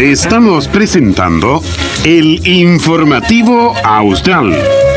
Estamos presentando el Informativo Austral.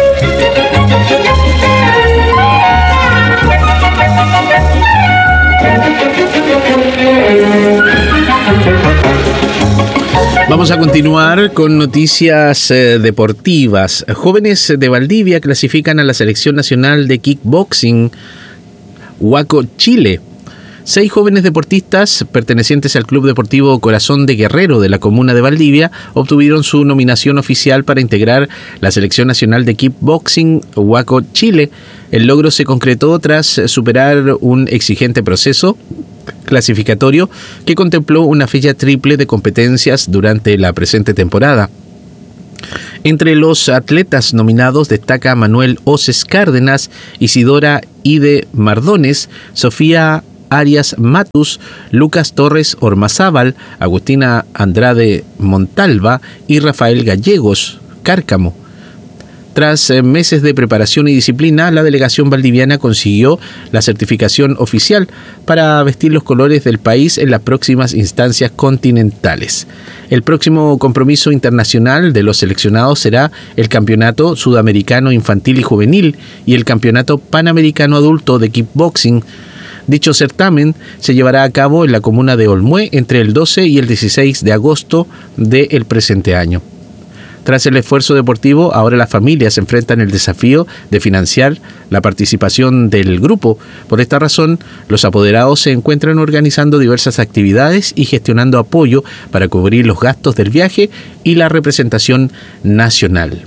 Vamos a continuar con noticias deportivas. Jóvenes de Valdivia clasifican a la Selección Nacional de Kickboxing Huaco Chile. 6 jóvenes deportistas pertenecientes al Club Deportivo Corazón de Guerrero de la comuna de Valdivia obtuvieron su nominación oficial para integrar la Selección Nacional de Kickboxing Huaco Chile. El logro se concretó tras superar un exigente proceso clasificatorio que contempló una fecha triple de competencias durante la presente temporada. Entre los atletas nominados destaca Manuel Oces Cárdenas, Isidora Ide Mardones, Sofía Arias Matus, Lucas Torres Ormazábal, Agustina Andrade Montalva y Rafael Gallegos Cárcamo. Tras meses de preparación y disciplina, la delegación valdiviana consiguió la certificación oficial para vestir los colores del país en las próximas instancias continentales. El próximo compromiso internacional de los seleccionados será el Campeonato Sudamericano Infantil y Juvenil y el Campeonato Panamericano Adulto de Kickboxing. Dicho certamen se llevará a cabo en la comuna de Olmué entre el 12 y el 16 de agosto del presente año. Tras el esfuerzo deportivo, ahora las familias enfrentan el desafío de financiar la participación del grupo. Por esta razón, los apoderados se encuentran organizando diversas actividades y gestionando apoyo para cubrir los gastos del viaje y la representación nacional.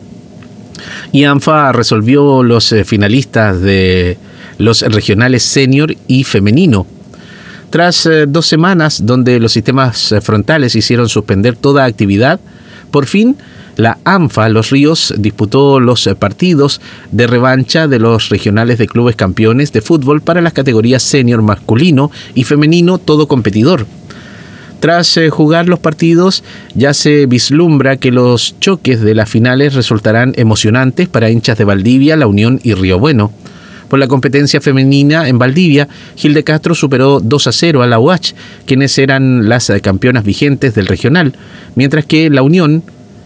Y ANFA resolvió los finalistas de los regionales senior y femenino. Tras 2 semanas donde los sistemas frontales hicieron suspender toda actividad, por fin, la ANFA Los Ríos disputó los partidos de revancha de los regionales de clubes campeones de fútbol para las categorías senior masculino y femenino todo competidor. Tras jugar los partidos, ya se vislumbra que los choques de las finales resultarán emocionantes para hinchas de Valdivia, La Unión y Río Bueno. Por la competencia femenina en Valdivia, Gil de Castro superó 2-0 a la UH, quienes eran las campeonas vigentes del regional, mientras que La Unión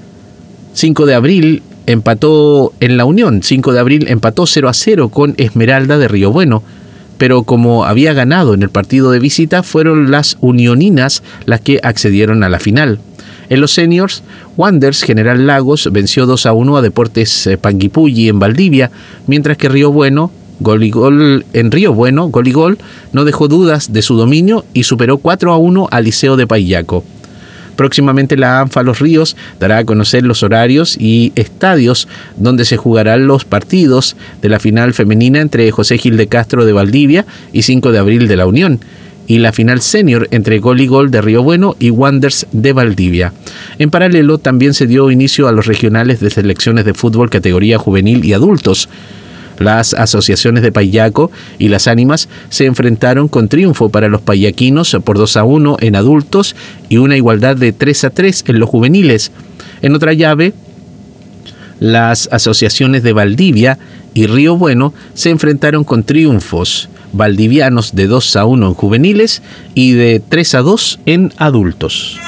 5 de abril empató 0-0 con Esmeralda de Río Bueno, pero como había ganado en el partido de visita, fueron las unioninas las que accedieron a la final. En los seniors, Wanderers General Lagos venció 2-1 a Deportes Panguipulli en Valdivia, mientras que Río Bueno Gol y Gol no dejó dudas de su dominio y superó 4-1 al Liceo de Payaco. Próximamente la ANFA Los Ríos dará a conocer los horarios y estadios donde se jugarán los partidos de la final femenina entre José Gil de Castro de Valdivia y 5 de abril de La Unión, y la final senior entre Gol y Gol de Río Bueno y Wanderers de Valdivia. En paralelo también se dio inicio a los regionales de selecciones de fútbol categoría juvenil y adultos. Las asociaciones de Payaco y Las Ánimas se enfrentaron con triunfo para los payaquinos por 2-1 en adultos y una igualdad de 3-3 en los juveniles. En otra llave, las asociaciones de Valdivia y Río Bueno se enfrentaron con triunfos valdivianos de 2-1 en juveniles y de 3-2 en adultos.